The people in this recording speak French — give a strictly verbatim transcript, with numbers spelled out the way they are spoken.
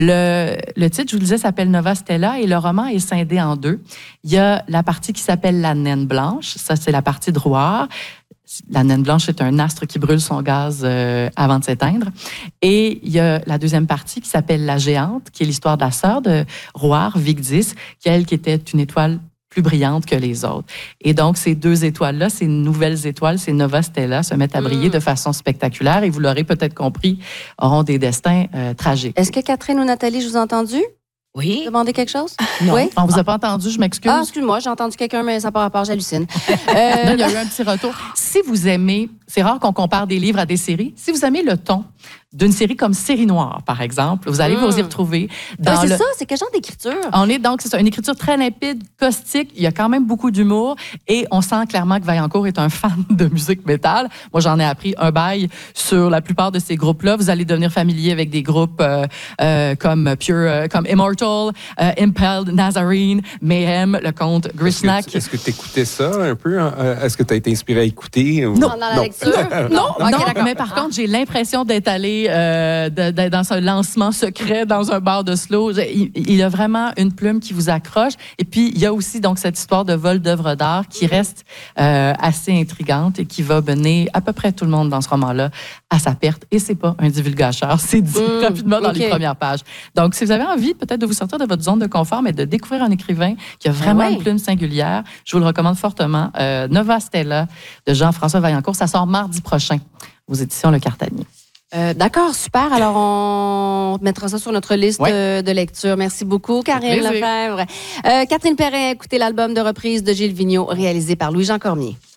Le, le titre, je vous le disais, s'appelle Nova Stella et le roman est scindé en deux. Il y a la partie qui s'appelle La Naine Blanche. Ça, c'est la partie de Rouart. La naine blanche est un astre qui brûle son gaz euh, avant de s'éteindre. Et il y a la deuxième partie qui s'appelle La Géante, qui est l'histoire de la sœur de Rouart, Vigdis, qui, elle, qui était une étoile plus brillante que les autres. Et donc, ces deux étoiles-là, ces nouvelles étoiles, ces Nova Stella, se mettent à briller mmh. de façon spectaculaire et vous l'aurez peut-être compris, auront des destins euh, tragiques. Est-ce que Catherine ou Nathalie, je vous ai entendu? Oui. Demander quelque chose? Non. Oui? On vous a pas entendu, je m'excuse. Ah, excuse-moi, j'ai entendu quelqu'un, mais ça n'a pas rapport, j'hallucine. euh, il y a eu un petit retour. Si vous aimez, c'est rare qu'on compare des livres à des séries, si vous aimez le ton d'une série comme Série Noire, par exemple, vous allez mmh. vous y retrouver. Dans ouais, c'est le... ça, c'est quel genre d'écriture? On est donc, c'est ça, une écriture très limpide, caustique, il y a quand même beaucoup d'humour et on sent clairement que Vaillancourt est un fan de musique métal. Moi, j'en ai appris un bail sur la plupart de ces groupes-là. Vous allez devenir familier avec des groupes euh, euh, comme Pure, euh, comme Immortal, euh, Impaled, Nazarene, Mayhem, le comte Grisnack. Est-ce que tu écoutais ça un peu? Hein? Est-ce que tu as été inspiré à écouter? Ou... Non, dans la non. lecture? non, okay, non mais par contre, j'ai l'impression d'être allée euh, de, de, dans un lancement secret dans un bar de slow. Il, il a vraiment une plume qui vous accroche. Et puis, il y a aussi donc cette histoire de vol d'œuvres d'art qui reste euh, assez intrigante et qui va mener à peu près tout le monde dans ce roman-là à sa perte. Et c'est pas un divulgateur, c'est dit mmh, rapidement dans okay. les premières pages. Donc, si vous avez envie peut-être de vous sortir de votre zone de confort, mais de découvrir un écrivain qui a vraiment ouais. une plume singulière, je vous le recommande fortement. Euh, Nova Stella de Jean-François Vaillancourt. Ça sort mardi prochain aux éditions Le Cartanier. Euh, d'accord, super. Alors, on mettra ça sur notre liste ouais. de, de lecture. Merci beaucoup, Karine Lefebvre. Euh, Catherine Perrin a écouté l'album de reprise de Gilles Vigneault, réalisé par Louis-Jean Cormier.